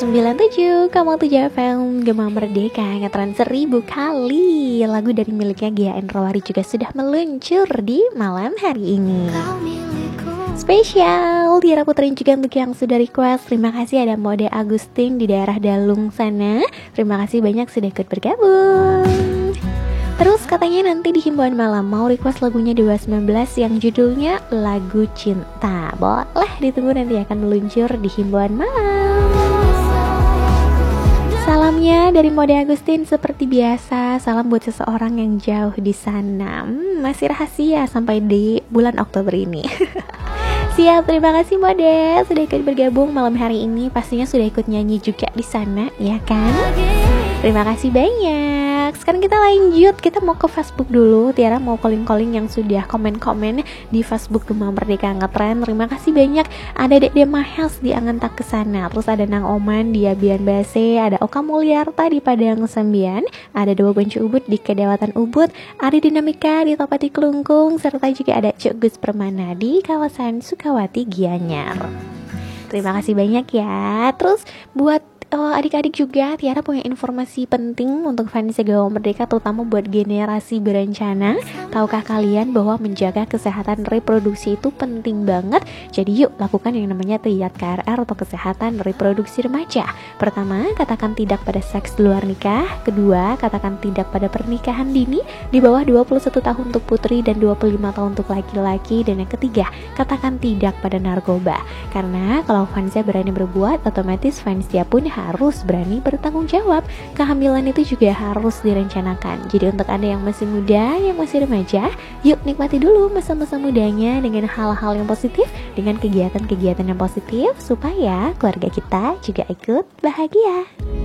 97,7 FM Gema Merdeka ngetren 1000 kali. Lagu dari miliknya GHN Rawari juga sudah meluncur di malam hari ini. Spesial Tiara Putri juga untuk yang sudah request. Terima kasih ada Mode Agustin di daerah Dalung sana. Terima kasih banyak sudah ikut bergabung. Terus katanya nanti di himbauan malam mau request lagunya Dewa 19 yang judulnya Lagu Cinta. Boleh ditunggu, nanti akan meluncur di himbauan malam. Salamnya dari Mode Agustin seperti biasa. Salam buat seseorang yang jauh di sana. Masih rahasia sampai di bulan Oktober ini. Siap, terima kasih Mode sudah ikut bergabung malam hari ini. Pastinya sudah ikut nyanyi juga di sana, ya kan? Terima kasih banyak. Sekarang kita lanjut, kita mau ke Facebook dulu. Tiara mau calling-calling yang sudah komen-komen di Facebook Gema Merdeka Ngetren. Terima kasih banyak. Ada Dede Mahels di Angan Tak Kesana. Terus ada Nang Oman di Abian Base. Ada Oka Mulyarta di Padang Sembian. Ada Dewa Bencu Ubud di Kedewatan Ubud. Ada Dinamika di Topati Kelungkung. Serta juga ada Cuk Gus Permana di kawasan Sukawati Gianyar. Terima kasih banyak ya. Terus buat adik-adik juga, Tiara punya informasi penting untuk fans Gema Merdeka, terutama buat generasi berencana. Tahukah kalian bahwa menjaga kesehatan reproduksi itu penting banget? Jadi yuk lakukan yang namanya triad KRR atau kesehatan reproduksi remaja. Pertama, katakan tidak pada seks di luar nikah. Kedua, katakan tidak pada pernikahan dini di bawah 21 tahun untuk putri dan 25 tahun untuk laki-laki. Dan yang ketiga, katakan tidak pada narkoba. Karena kalau fansnya berani berbuat, otomatis fansnya pun harus berani bertanggung jawab. Kehamilan itu juga harus direncanakan. Jadi untuk Anda yang masih muda, yang masih remaja, yuk nikmati dulu masa-masa mudanya dengan hal-hal yang positif, dengan kegiatan-kegiatan yang positif, supaya keluarga kita juga ikut bahagia.